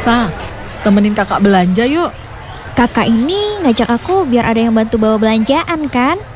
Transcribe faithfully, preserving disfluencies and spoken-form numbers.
Sa, temenin kakak belanja yuk. Kakak ini ngajak aku biar ada yang bantu bawa belanjaan kan?